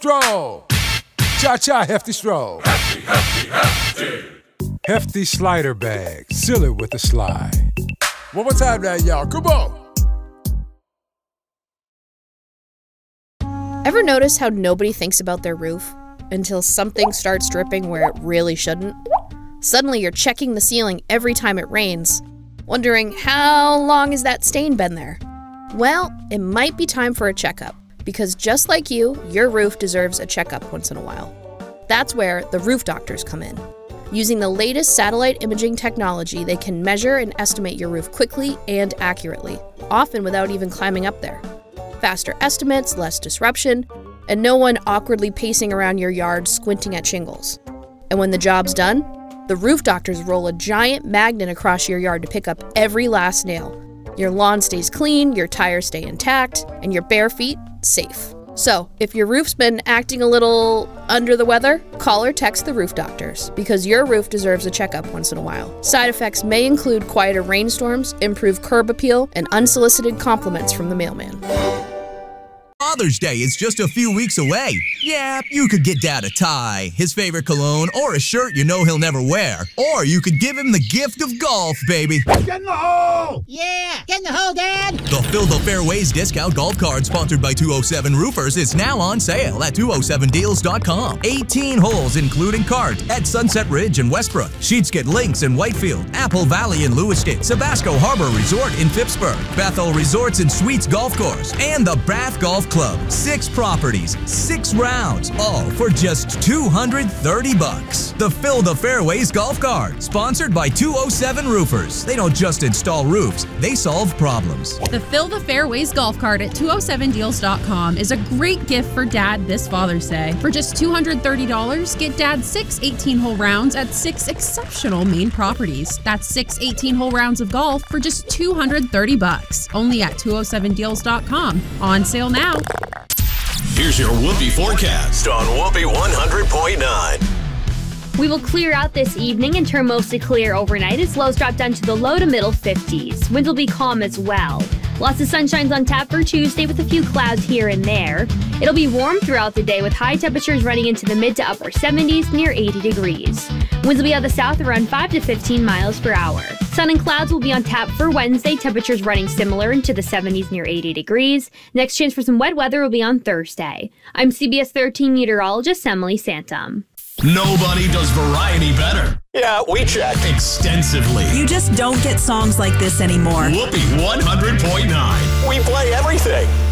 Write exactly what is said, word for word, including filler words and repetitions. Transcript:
stroll. Cha-cha hefty stroll. Hefty, hefty, hefty. Hefty slider bag. Seal it with a slide. One more time now, y'all. Come on. Ever notice how nobody thinks about their roof until something starts dripping where it really shouldn't? Suddenly you're checking the ceiling every time it rains, wondering how long has that stain been there? Well, it might be time for a checkup, because just like you, your roof deserves a checkup once in a while. That's where the roof doctors come in. Using the latest satellite imaging technology, they can measure and estimate your roof quickly and accurately, often without even climbing up there. Faster estimates, less disruption, and no one awkwardly pacing around your yard squinting at shingles. And when the job's done, the roof doctors roll a giant magnet across your yard to pick up every last nail. Your lawn stays clean, your tires stay intact, and your bare feet safe. So, if your roof's been acting a little under the weather, call or text the roof doctors, because your roof deserves a checkup once in a while. Side effects may include quieter rainstorms, improved curb appeal, and unsolicited compliments from the mailman. Father's Day is just a few weeks away. Yeah, you could get Dad a tie, his favorite cologne, or a shirt you know he'll never wear. Or you could give him the gift of golf, baby. Get in the hole! Yeah, get in the hole, Dad! The Fill the Fairways discount golf card sponsored by two oh seven Roofers is now on sale at two oh seven deals dot com. eighteen holes including cart at Sunset Ridge in Westbrook, Sheetsket Links in Whitefield, Apple Valley in Lewiston, Sabasco Harbor Resort in Phippsburg, Bethel Resorts and Suites Golf Course, and the Bath Golf Club. Six properties, six rounds, all for just two hundred thirty bucks. The Fill the Fairways golf cart, sponsored by two oh seven Roofers. They don't just install roofs, they solve problems. The Fill the Fairways golf cart at two oh seven deals dot com is a great gift for Dad this Father's Day. For just two hundred thirty dollars, get Dad six eighteen-hole rounds at six exceptional Maine properties. That's six eighteen-hole rounds of golf for just two hundred thirty bucks. Only at two oh seven deals dot com. On sale now. Here's your Whoopee forecast on Whoopee one hundred point nine. We will clear out this evening and turn mostly clear overnight as lows drop down to the low to middle fifties. Winds will be calm as well. Lots of sunshine's on tap for Tuesday with a few clouds here and there. It'll be warm throughout the day with high temperatures running into the mid to upper seventies near eighty degrees. Winds will be out the south around five to fifteen miles per hour. Sun and clouds will be on tap for Wednesday, temperatures running similar into the seventies near eighty degrees. Next chance for some wet weather will be on Thursday. I'm C B S thirteen meteorologist Emily Santum. Nobody does variety better. Yeah, we checked extensively. You just don't get songs like this anymore. Whoopee one hundred point nine. We play everything.